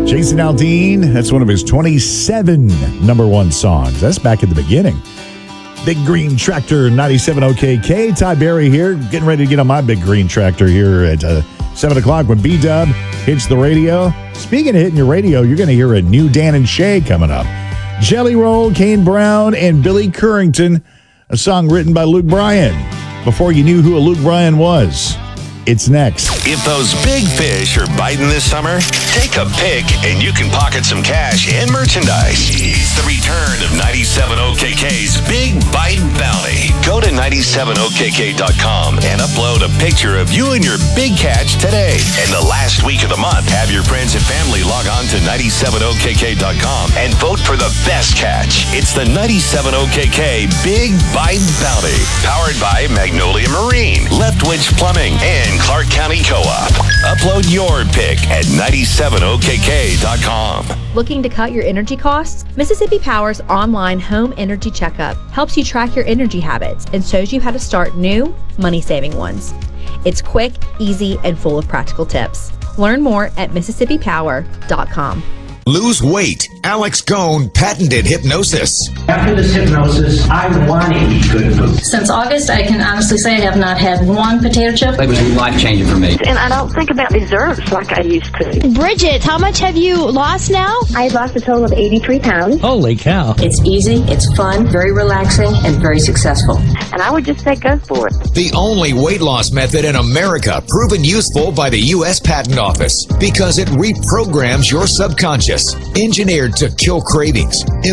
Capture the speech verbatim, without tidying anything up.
Jason Aldean, that's one of his twenty-seven number one songs. That's back at the beginning. Big Green Tractor, ninety-seven O K K. Ty Berry here, getting ready to get on my Big Green Tractor here at uh, seven o'clock when B-Dub hits the radio. Speaking of hitting your radio, you're going to hear a new Dan and Shay coming up. Jelly Roll, Kane Brown, and Billy Currington, a song written by Luke Bryan. Before you knew who a Luke Bryan was. It's next. If those big fish are biting this summer, take a pick and you can pocket some cash and merchandise. It's the return of ninety-seven O K K's Big Bite Bounty. Go to ninety-seven O K K dot com and upload a picture of you and your big catch today. And the last week of the month, have your friends and family log on to ninety-seven O K K dot com and vote for the best catch. It's the ninety-seven O K K Big Bite Bounty. Powered by Magnolia Marine, Leftwich Plumbing, and Clark County Co-op. Upload your pick at ninety-seven O K K dot com. Looking to cut your energy costs? Mississippi Power's online home energy checkup helps you track your energy habits and shows you how to start new, money-saving ones. It's quick, easy, and full of practical tips. Learn more at Mississippi Power dot com. Lose weight. Alex Goen patented hypnosis. After this hypnosis, I want to eat good food. Since August, I can honestly say I have not had one potato chip. It was life-changing for me. And I don't think about desserts like I used to. Bridget, how much have you lost now? I've lost a total of eighty-three pounds. Holy cow. It's easy, it's fun, very relaxing, and very successful. And I would just say go for it. The only weight loss method in America proven useful by the U S Patent Office because it reprograms your subconscious. Engineered to kill cravings.